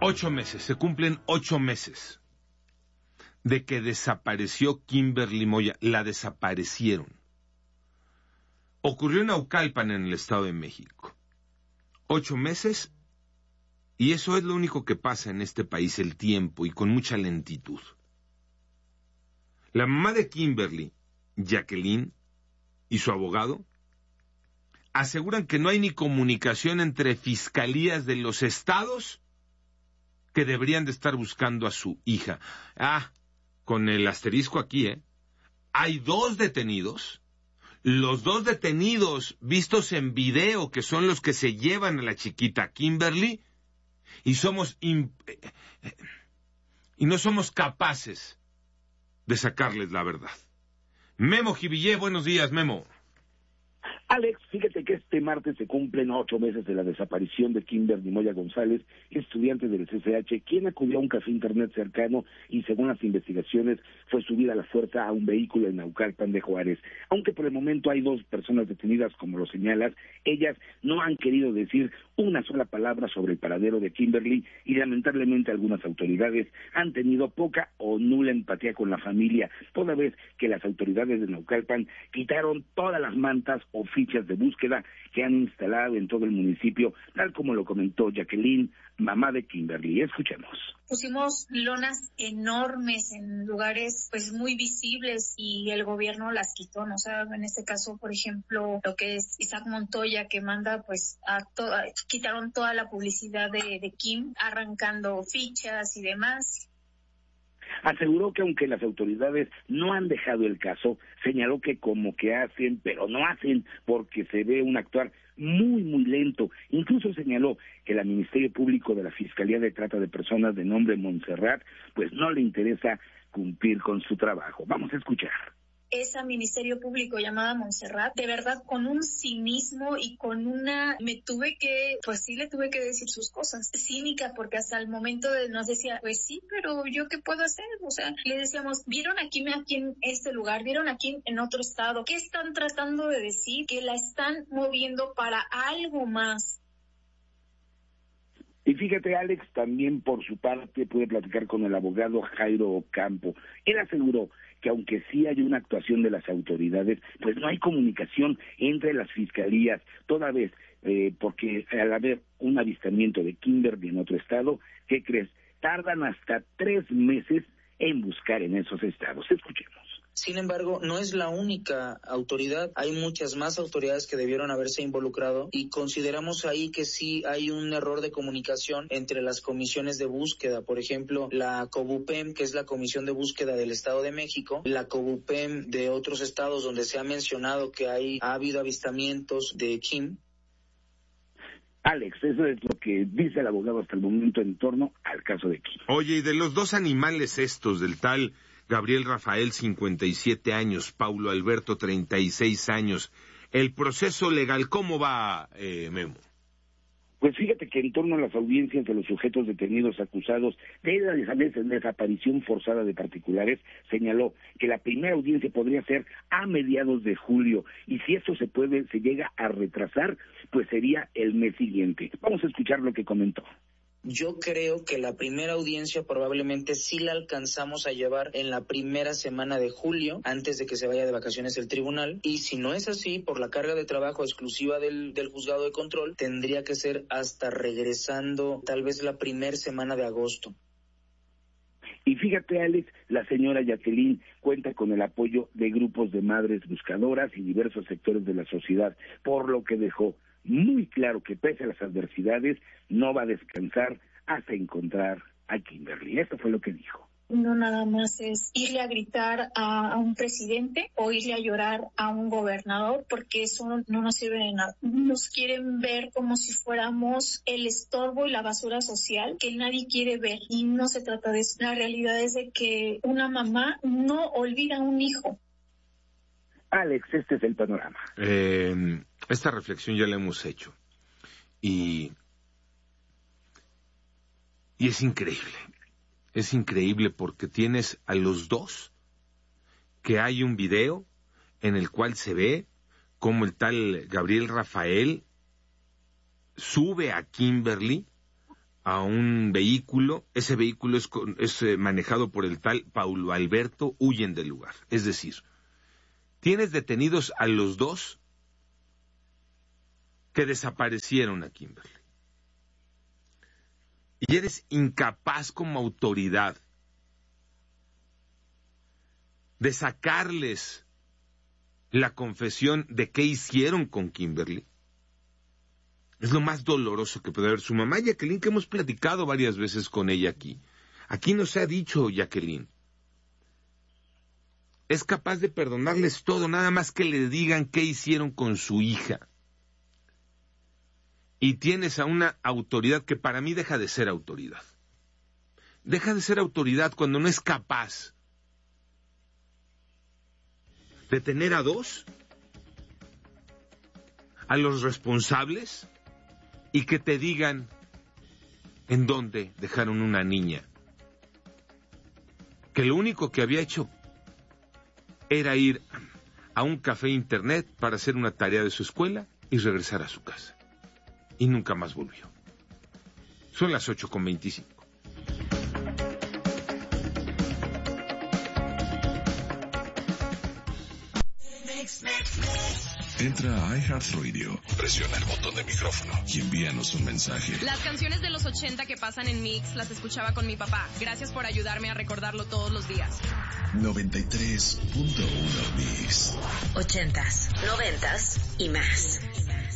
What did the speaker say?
8 meses, se cumplen 8 meses de que desapareció Kimberly Moya. La desaparecieron. Ocurrió en Naucalpan, en el Estado de México. 8 meses, y eso es lo único que pasa en este país, el tiempo, y con mucha lentitud. La mamá de Kimberly, Jacqueline, y su abogado aseguran que no hay ni comunicación entre fiscalías de los estados que deberían de estar buscando a su hija. Con el asterisco aquí, hay 2 detenidos. Los 2 detenidos vistos en video, que son los que se llevan a la chiquita Kimberly, y no somos capaces de sacarles la verdad. Memo Jivillé, buenos días, Memo. Alex, fíjate que este martes se cumplen 8 meses de la desaparición de Kimberly Moya González, estudiante del CCH, quien acudió a un café internet cercano y, según las investigaciones, fue subida a la fuerza a un vehículo en Naucalpan de Juárez. Aunque por el momento hay 2 personas detenidas, como lo señalas, ellas no han querido decir una sola palabra sobre el paradero de Kimberly, y lamentablemente algunas autoridades han tenido poca o nula empatía con la familia, toda vez que las autoridades de Naucalpan quitaron todas las mantas o fichas de búsqueda que han instalado en todo el municipio, tal como lo comentó Jacqueline, mamá de Kimberly. Escuchemos. Pusimos lonas enormes en lugares pues muy visibles y el gobierno las quitó, ¿no? O sea, en este caso, por ejemplo, lo que es Isaac Montoya, que manda pues quitaron toda la publicidad de Kim, arrancando fichas y demás. Aseguró que aunque las autoridades no han dejado el caso, señaló que como que hacen, pero no hacen, porque se ve un actuar muy, muy lento. Incluso señaló que el Ministerio Público de la Fiscalía de Trata de Personas de nombre Montserrat, pues no le interesa cumplir con su trabajo. Vamos a escuchar. Esa Ministerio Público llamada Montserrat, de verdad con un cinismo y con le tuve que decir sus cosas, cínica, porque hasta el momento nos decía, pues sí, pero ¿yo qué puedo hacer? O sea, le decíamos, ¿vieron aquí en este lugar? ¿Vieron aquí en otro estado? ¿Qué están tratando de decir? Que la están moviendo para algo más. Y fíjate, Alex, también por su parte pude platicar con el abogado Jairo Ocampo. Él aseguró que aunque sí hay una actuación de las autoridades, pues no hay comunicación entre las fiscalías, toda vez, porque al haber un avistamiento de Kimberly en otro estado, ¿qué crees? Tardan hasta 3 meses en buscar en esos estados. Escuchemos. Sin embargo, no es la única autoridad, hay muchas más autoridades que debieron haberse involucrado y consideramos ahí que sí hay un error de comunicación entre las comisiones de búsqueda, por ejemplo, la COBUPEM, que es la Comisión de Búsqueda del Estado de México, la COBUPEM de otros estados donde se ha mencionado que ha habido avistamientos de Kim. Alex, eso es lo que dice el abogado hasta el momento en torno al caso de Kim. Oye, y de los 2 animales estos, del tal Gabriel Rafael, 57 años, Paulo Alberto, 36 años, el proceso legal, ¿cómo va, Memo? Pues fíjate que en torno a las audiencias de los sujetos detenidos acusados de la desaparición forzada de particulares, señaló que la primera audiencia podría ser a mediados de julio, y si eso se llega a retrasar, pues sería el mes siguiente. Vamos a escuchar lo que comentó. Yo creo que la primera audiencia probablemente sí la alcanzamos a llevar en la primera semana de julio, antes de que se vaya de vacaciones el tribunal, y si no es así, por la carga de trabajo exclusiva del juzgado de control, tendría que ser hasta regresando tal vez la primera semana de agosto. Y fíjate, Alex, la señora Jacqueline cuenta con el apoyo de grupos de madres buscadoras y diversos sectores de la sociedad, por lo que dejó muy claro que pese a las adversidades no va a descansar hasta encontrar a Kimberly. Esto fue lo que dijo. No nada más es irle a gritar a un presidente o irle a llorar a un gobernador, porque eso no nos sirve de nada. Nos quieren ver como si fuéramos el estorbo y la basura social que nadie quiere ver, y no se trata de eso. La realidad es de que una mamá no olvida a un hijo. Alex, este es el panorama. Esta reflexión ya la hemos hecho. Y es increíble. Es increíble porque tienes a los 2 que hay un video en el cual se ve cómo el tal Gabriel Rafael sube a Kimberly a un vehículo, ese vehículo es manejado por el tal Paulo Alberto, huyen del lugar. Es decir, tienes detenidos a los dos que desaparecieron a Kimberly. Y eres incapaz como autoridad de sacarles la confesión de qué hicieron con Kimberly. Es lo más doloroso que puede haber. Su mamá, Jacqueline, que hemos platicado varias veces con ella aquí. Aquí nos ha dicho Jacqueline. Es capaz de perdonarles todo, nada más que le digan qué hicieron con su hija. Y tienes a una autoridad que para mí deja de ser autoridad. Deja de ser autoridad cuando no es capaz de tener a dos, a los responsables, y que te digan en dónde dejaron una niña. Que lo único que había hecho era ir a un café internet para hacer una tarea de su escuela y regresar a su casa. Y nunca más volvió. Son las 8:25. Entra a iHeartRadio, presiona el botón de micrófono y envíanos un mensaje. Las canciones de los 80 que pasan en Mix las escuchaba con mi papá. Gracias por ayudarme a recordarlo todos los días. 93.1 Mix. 80s, 90s y más.